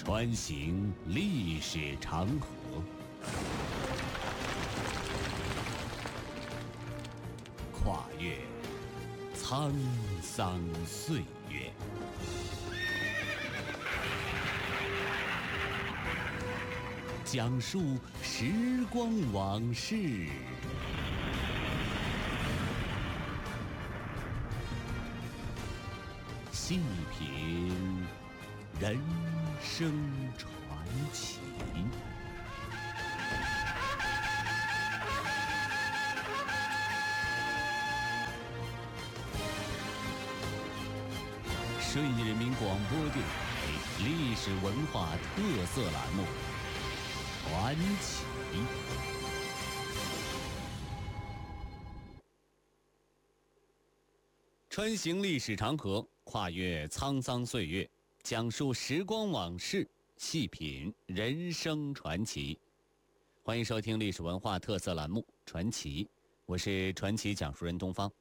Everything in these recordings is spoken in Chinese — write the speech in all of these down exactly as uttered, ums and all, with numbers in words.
穿行历史长河，跨越沧桑岁月，讲述时光往事，细品人生传奇。顺义人民广播电台历史文化特色栏目《传奇》。穿行历史长河，跨越沧桑岁月，讲述时光往事，细品人生传奇。欢迎收听历史文化特色栏目《传奇》，我是传奇讲述人东方。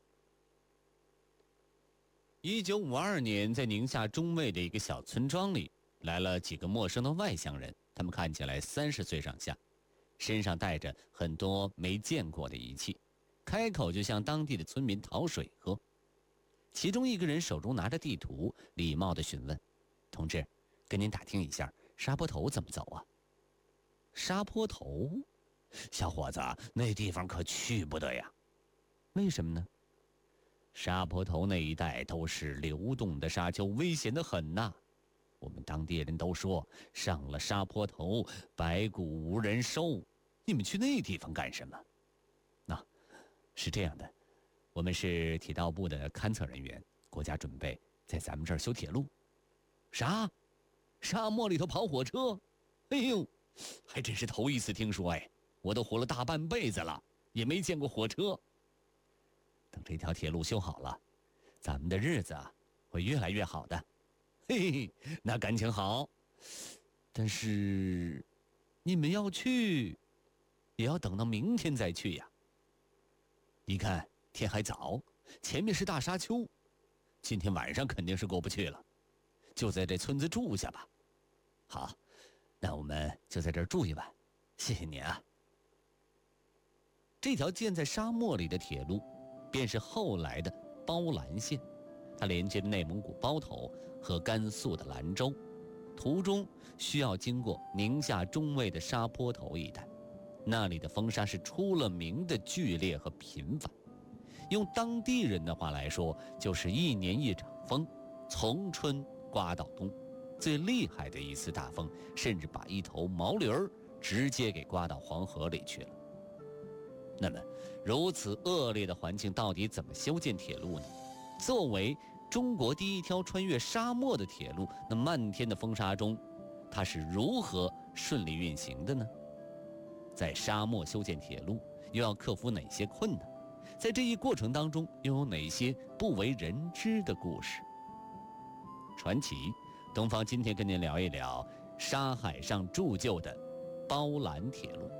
一九五二年，在宁夏中卫的一个小村庄里，来了几个陌生的外乡人。他们看起来三十岁上下，身上带着很多没见过的仪器，开口就向当地的村民讨水喝。其中一个人手中拿着地图，礼貌地询问：“同志，跟您打听一下，沙坡头怎么走啊？”沙坡头？小伙子，那地方可去不得呀。为什么呢？沙坡头那一带都是流动的沙丘，危险得很呐。我们当地人都说，上了沙坡头，白骨无人收。你们去那地方干什么？那、啊、是这样的，我们是铁道部的勘测人员，国家准备在咱们这儿修铁路。啥？沙漠里头跑火车？哎呦，还真是头一次听说哎！我都活了大半辈子了，也没见过火车。等这条铁路修好了，咱们的日子啊会越来越好的。嘿嘿，那感情好。但是你们要去，也要等到明天再去呀。你看天还早，前面是大沙丘，今天晚上肯定是过不去了，就在这村子住下吧。好，那我们就在这儿住一晚，谢谢您啊。这条建在沙漠里的铁路便是后来的包兰线，它连接内蒙古包头和甘肃的兰州，途中需要经过宁夏中卫的沙坡头一带，那里的风沙是出了名的剧烈和频繁。用当地人的话来说，就是一年一场风，从春刮到冬。最厉害的一次大风，甚至把一头毛驴儿直接给刮到黄河里去了。那么如此恶劣的环境，到底怎么修建铁路呢？作为中国第一条穿越沙漠的铁路，那漫天的风沙中，它是如何顺利运行的呢？在沙漠修建铁路又要克服哪些困难？在这一过程当中又有哪些不为人知的故事？传奇东方今天跟您聊一聊沙海上铸就的包兰铁路。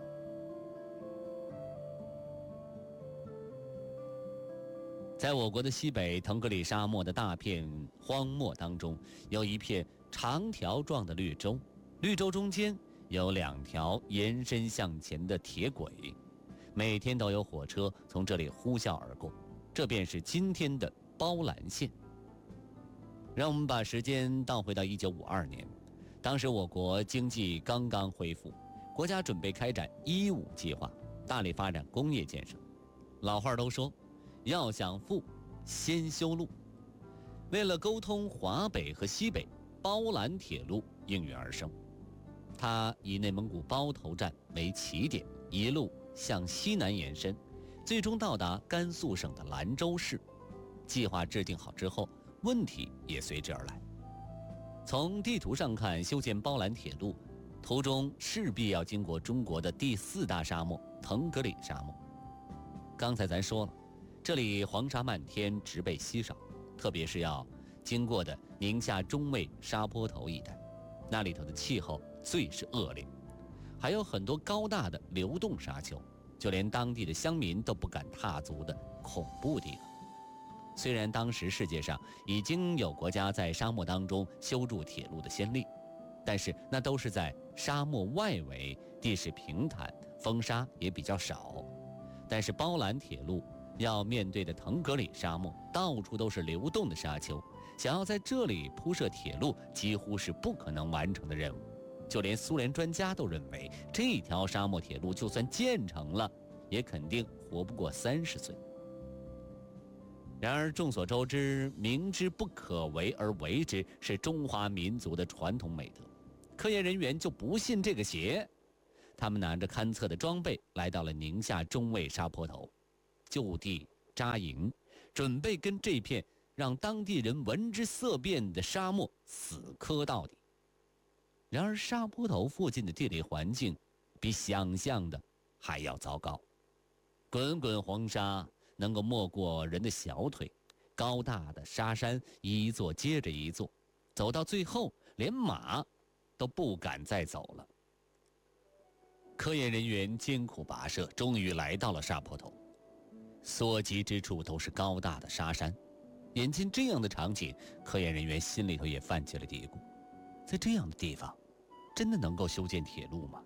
在我国的西北腾格里沙漠的大片荒漠当中，有一片长条状的绿洲，绿洲中间有两条延伸向前的铁轨，每天都有火车从这里呼啸而过，这便是今天的包兰线。让我们把时间倒回到一九五二年，当时我国经济刚刚恢复，国家准备开展一五计划，大力发展工业建设。老话都说，要想富，先修路。为了沟通华北和西北，包兰铁路应运而生。它以内蒙古包头站为起点，一路向西南延伸，最终到达甘肃省的兰州市。计划制定好之后，问题也随之而来。从地图上看，修建包兰铁路途中势必要经过中国的第四大沙漠腾格里沙漠。刚才咱说了，这里黄沙漫天，植被稀少，特别是要经过的宁夏中卫沙坡头一带，那里头的气候最是恶劣，还有很多高大的流动沙丘，就连当地的乡民都不敢踏足的恐怖地方。虽然当时世界上已经有国家在沙漠当中修筑铁路的先例， 但是那都是在沙漠外围，地势平坦，风沙也比较少。但是包兰铁路要面对的腾格里沙漠，到处都是流动的沙丘，想要在这里铺设铁路，几乎是不可能完成的任务。就连苏联专家都认为，这条沙漠铁路就算建成了，也肯定活不过三十岁。然而众所周知，明知不可为而为之是中华民族的传统美德。科研人员就不信这个邪，他们拿着勘测的装备来到了宁夏中卫沙坡头，就地扎营，准备跟这片让当地人闻之色变的沙漠死磕到底。然而沙坡头附近的地理环境比想象的还要糟糕，滚滚黄沙能够没过人的小腿，高大的沙山一座接着一座，走到最后连马都不敢再走了。科研人员艰苦跋涉，终于来到了沙坡头，所及之处都是高大的沙山。眼见这样的场景，科研人员心里头也泛起了嘀咕：在这样的地方，真的能够修建铁路吗？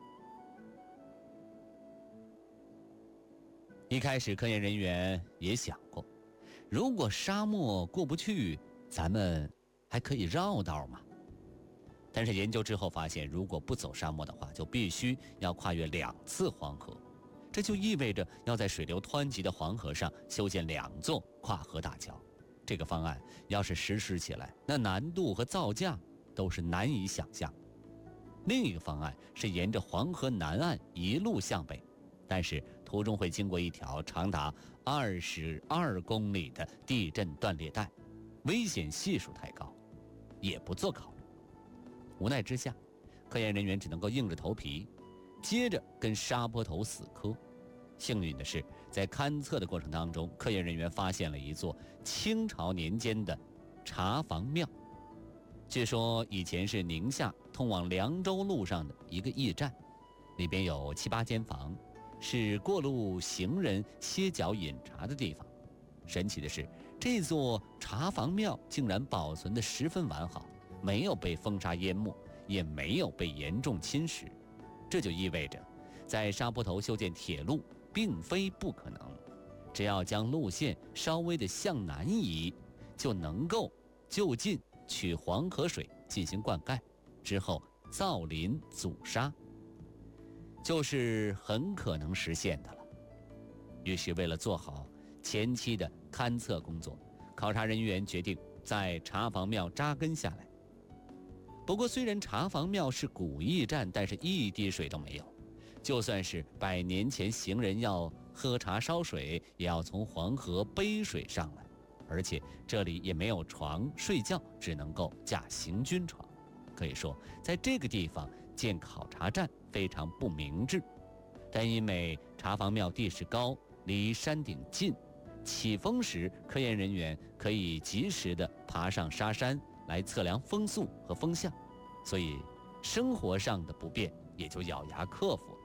一开始科研人员也想过，如果沙漠过不去，咱们还可以绕道吗？但是研究之后发现，如果不走沙漠的话，就必须要跨越两次黄河，这就意味着要在水流湍急的黄河上修建两座跨河大桥。这个方案要是实施起来，那难度和造价都是难以想象。另一个方案是沿着黄河南岸一路向北，但是途中会经过一条长达二十二公里的地震断裂带，危险系数太高，也不做考虑。无奈之下，科研人员只能够硬着头皮，接着跟沙坡头死磕。幸运的是，在勘测的过程当中，科研人员发现了一座清朝年间的茶房庙。据说以前是宁夏通往凉州路上的一个驿站，里边有七八间房，是过路行人歇脚饮茶的地方。神奇的是，这座茶房庙竟然保存得十分完好，没有被风沙淹没，也没有被严重侵蚀。这就意味着，在沙坡头修建铁路并非不可能，只要将路线稍微的向南移，就能够就近取黄河水进行灌溉，之后造林阻沙，就是很可能实现的了。于是为了做好前期的勘测工作，考察人员决定在茶房庙扎根下来。不过虽然茶房庙是古驿站，但是一滴水都没有，就算是百年前行人要喝茶烧水，也要从黄河背水上来，而且这里也没有床睡觉，只能够架行军床。可以说在这个地方建考察站非常不明智。但因为茶房庙地势高，离山顶近，起风时科研人员可以及时地爬上沙山来测量风速和风向，所以生活上的不便也就咬牙克服了。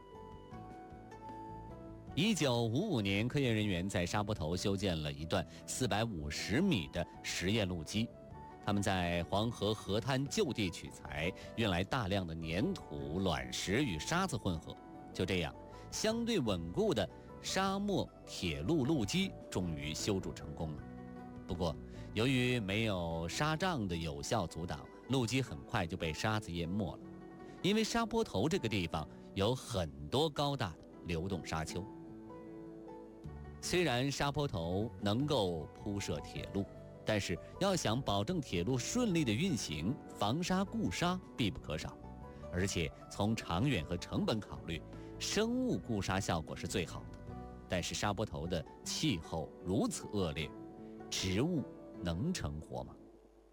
一九五五年，科研人员在沙坡头修建了一段四百五十米的实验路基。他们在黄河河滩就地取材，运来大量的粘土、卵石与沙子混合，就这样，相对稳固的沙漠铁路路基终于修筑成功了。不过，由于没有沙障的有效阻挡，路基很快就被沙子淹没了。因为沙坡头这个地方有很多高大的流动沙丘。虽然沙坡头能够铺设铁路，但是要想保证铁路顺利的运行，防沙固沙必不可少。而且从长远和成本考虑，生物固沙效果是最好的。但是沙坡头的气候如此恶劣，植物能成活吗？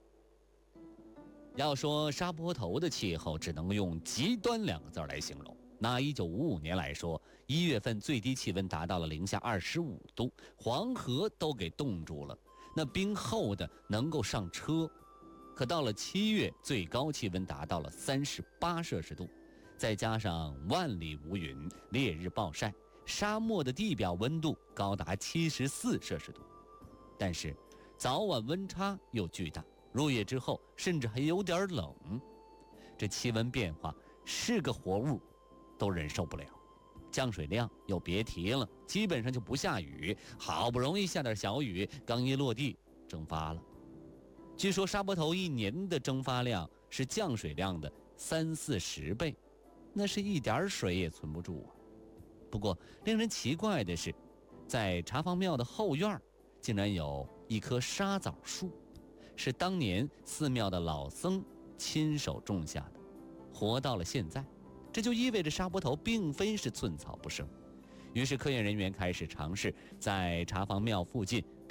要说沙坡头的气候，只能用极端两个字来形容。拿一九五五年来说，一月份最低气温达到了零下二十五度，黄河都给冻住了，那冰厚的能够上车。可到了七月，最高气温达到了三十八摄氏度，再加上万里无云，烈日暴晒，沙漠的地表温度高达七十四摄氏度。但是早晚温差又巨大，入夜之后甚至还有点冷。 这气温变化是个活物都忍受不了，降水量又别提了，基本上就不下雨，好不容易下点小雨，刚一落地蒸发了。据说沙坡头一年的蒸发量是降水量的三四十倍，那是一点水也存不住啊。不过令人奇怪的是，在茶房庙的后院竟然有一棵沙枣树，是当年寺庙的老僧亲手种下的，活到了现在。这就意味着沙坡头并非是寸草不生。于是科研人员开始尝试在茶房庙附近